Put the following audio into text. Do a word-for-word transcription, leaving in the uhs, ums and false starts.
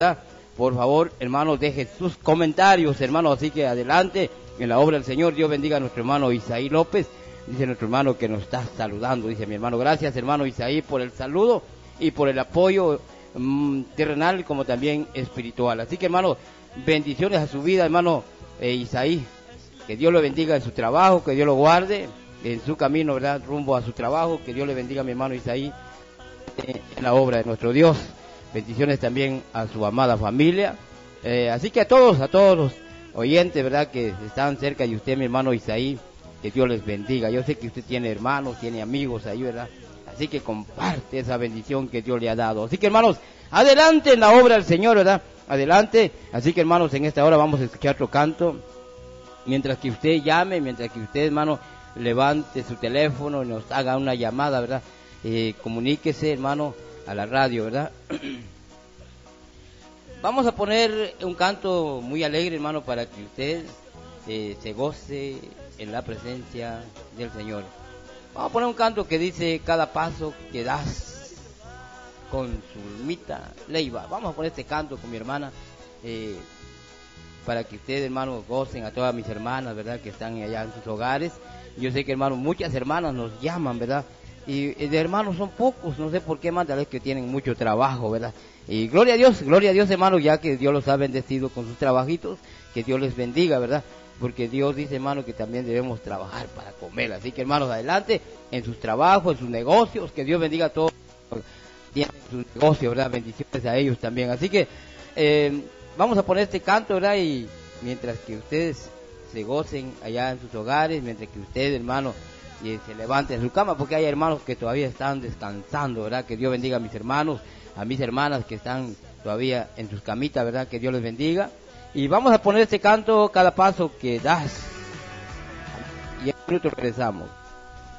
Por favor, hermanos, deje sus comentarios, hermanos, así que adelante en la obra del Señor. Dios bendiga a nuestro hermano Isaí López, dice nuestro hermano que nos está saludando, dice mi hermano. Gracias, hermano Isaí, por el saludo y por el apoyo mmm, terrenal como también espiritual. Así que, hermano, bendiciones a su vida, hermano eh, Isaí, que Dios lo bendiga en su trabajo, que Dios lo guarde en su camino, ¿verdad?, rumbo a su trabajo, que Dios le bendiga a mi hermano Isaí eh, en la obra de nuestro Dios. Bendiciones también a su amada familia, eh, así que a todos, a todos los oyentes, ¿verdad?, que están cerca de usted, mi hermano Isaí, que Dios les bendiga. Yo sé que usted tiene hermanos, tiene amigos ahí, ¿verdad?, así que comparte esa bendición que Dios le ha dado. Así que, hermanos, adelante en la obra del Señor, ¿verdad?, adelante. Así que, hermanos, en esta hora vamos a escuchar otro canto, mientras que usted llame, mientras que usted, hermano, levante su teléfono y nos haga una llamada, ¿verdad?, eh, comuníquese, hermano, a la radio, ¿verdad? Vamos a poner un canto muy alegre, hermano, para que usted eh, se goce en la presencia del Señor. Vamos a poner un canto que dice: cada paso que das con Zulmita Leiva. Vamos a poner este canto con mi hermana eh, para que ustedes, hermanos, gocen, a todas mis hermanas, ¿verdad?, que están allá en sus hogares. Yo sé que, hermanos, muchas hermanas nos llaman, ¿verdad?, y de hermanos son pocos, no sé por qué, más tal vez que tienen mucho trabajo, ¿verdad? Y gloria a Dios, gloria a Dios, hermanos, ya que Dios los ha bendecido con sus trabajitos, que Dios les bendiga, ¿verdad? Porque Dios dice, hermano, que también debemos trabajar para comer. Así que, hermanos, adelante en sus trabajos, en sus negocios, que Dios bendiga a todos tienen sus negocios, ¿verdad? Bendiciones a ellos también. Así que eh, vamos a poner este canto, ¿verdad? Y mientras que ustedes se gocen allá en sus hogares, mientras que ustedes, hermanos, y se levante de su cama, porque hay hermanos que todavía están descansando, ¿verdad? Que Dios bendiga a mis hermanos, a mis hermanas que están todavía en sus camitas, ¿verdad? Que Dios les bendiga. Y vamos a poner este canto, cada paso que das. Y en un minuto regresamos.